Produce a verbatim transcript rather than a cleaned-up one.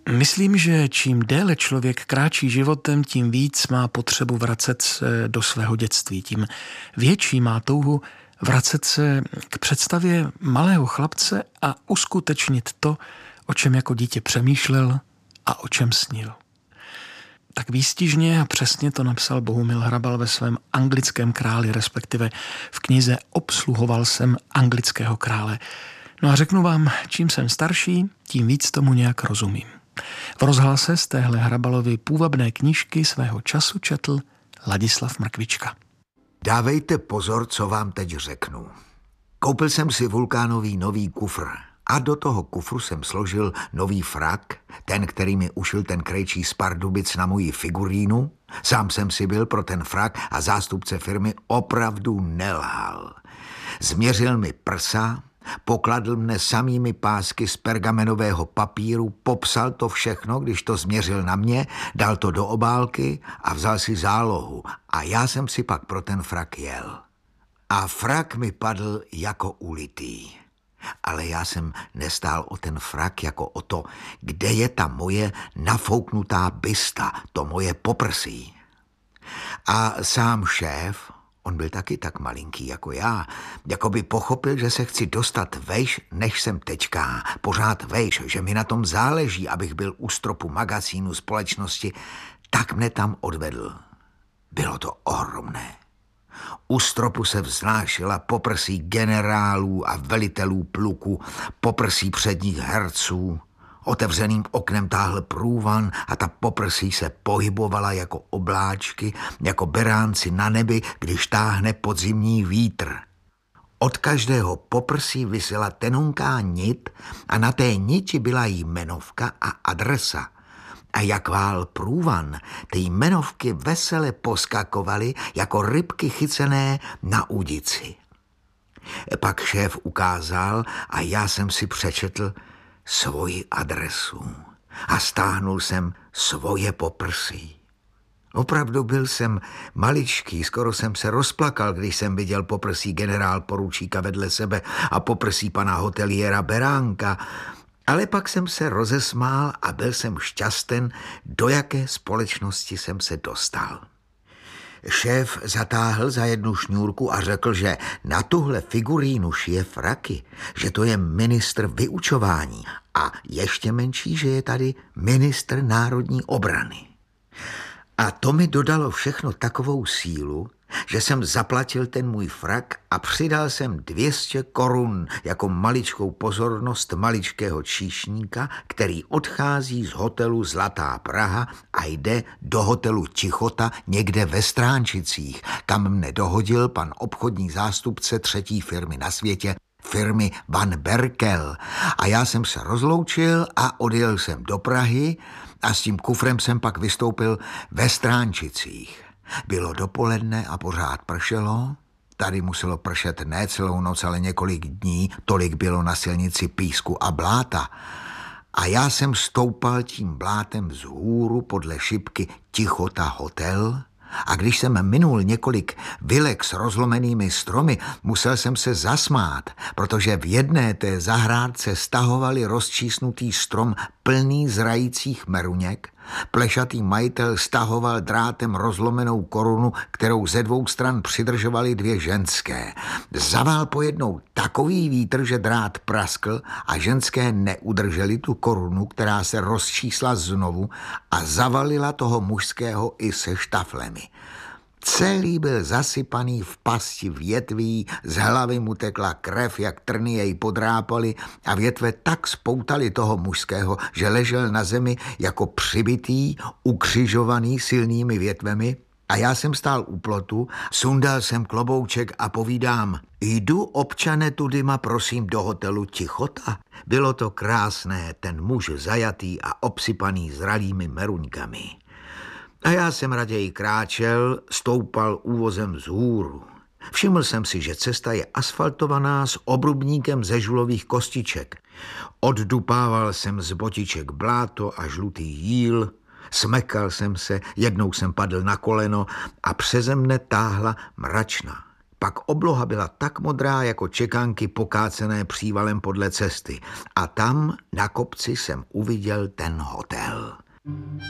Myslím, že čím déle člověk kráčí životem, tím víc má potřebu vracet se do svého dětství. Tím větší má touhu vracet se k představě malého chlapce a uskutečnit to, o čem jako dítě přemýšlel a o čem snil. Tak výstižně a přesně to napsal Bohumil Hrabal ve svém Anglickém králi, respektive v knize Obsluhoval jsem anglického krále. No a řeknu vám, čím jsem starší, tím víc tomu nějak rozumím. V rozhlase z téhle Hrabalovy půvabné knížky svého času četl Ladislav Mrkvička. Dávejte pozor, co vám teď řeknu. Koupil jsem si vulkánový nový kufr a do toho kufru jsem složil nový frak, ten, který mi ušil ten krejčí z Pardubic na moji figurínu. Sám jsem si byl pro ten frak a zástupce firmy opravdu nelhal. Změřil mi prsa, pokladl mne samými pásky z pergamenového papíru, popsal to všechno, když to změřil na mě, dal to do obálky a vzal si zálohu. A já jsem si pak pro ten frak jel. A frak mi padl jako ulitý. Ale já jsem nestál o ten frak jako o to, kde je ta moje nafouknutá bysta, to moje poprsí. A sám šéf, on byl taky tak malinký jako já, jako by pochopil, že se chci dostat vejš, než jsem teďka. Pořád vejš, že mi na tom záleží, abych byl u stropu magazínu společnosti, tak mne tam odvedl. Bylo to ohromné. U stropu se vznášela poprsí generálů a velitelů pluku, poprsí předních herců. Otevřeným oknem táhl průvan a ta poprsí se pohybovala jako obláčky, jako beránci na nebi, když táhne podzimní vítr. Od každého poprsí visela tenonká nit a na té niti byla jmenovka a adresa. A jak vál průvan, ty jmenovky vesele poskakovaly jako rybky chycené na udici. Pak šéf ukázal a já jsem si přečetl svoji adresu a stáhnul jsem svoje poprsí. Opravdu byl jsem maličký, skoro jsem se rozplakal, když jsem viděl poprsí generál poručíka vedle sebe a poprsí pana hoteliéra Beránka, ale pak jsem se rozesmál a byl jsem šťasten, do jaké společnosti jsem se dostal. Šéf zatáhl za jednu šňůrku a řekl, že na tuhle figurínu šije fraky, že to je ministr vyučování a ještě menší, že je tady ministr národní obrany. A to mi dodalo všechno takovou sílu, že jsem zaplatil ten můj frak a přidal jsem dvě stě korun jako maličkou pozornost maličkého číšníka, který odchází z hotelu Zlatá Praha a jde do hotelu Tichota někde ve Stránčicích, kam mne dohodil pan obchodní zástupce třetí firmy na světě, firmy Van Berkel. A já jsem se rozloučil a odjel jsem do Prahy a s tím kufrem jsem pak vystoupil ve Stránčicích. Bylo dopoledne a pořád pršelo. Tady muselo pršet ne celou noc, ale několik dní. Tolik bylo na silnici písku a bláta. A já jsem stoupal tím blátem vzhůru podle šipky Tichota hotel. A když jsem minul několik vilek s rozlomenými stromy, musel jsem se zasmát, protože v jedné té zahrádce stahovali rozčísnutý strom plný zrajících meruněk. Plešatý majitel stahoval drátem rozlomenou korunu, kterou ze dvou stran přidržovaly dvě ženské. Zavál pojednou takový vítr, že drát praskl a ženské neudržely tu korunu, která se rozčísla znovu a zavalila toho mužského i se štaflemi. Celý byl zasypaný v pasti větví, z hlavy mu tekla krev, jak trny jej podrápaly a větve tak spoutaly toho mužského, že ležel na zemi jako přibitý, ukřižovaný silnými větvemi. A já jsem stál u plotu, sundal jsem klobouček a povídám: jdu, občane, tudyma prosím do hotelu Tichota. Bylo to krásné, ten muž zajatý a obsypaný zralými meruňkami. A já jsem raději kráčel, stoupal úvozem vzhůru. Všiml jsem si, že cesta je asfaltovaná s obrubníkem ze žulových kostiček. Oddupával jsem z botiček bláto a žlutý jíl, smekal jsem se, jednou jsem padl na koleno a přeze mne táhla mračna. Pak obloha byla tak modrá jako čekanky pokácené přívalem podle cesty. A tam na kopci jsem uviděl ten hotel.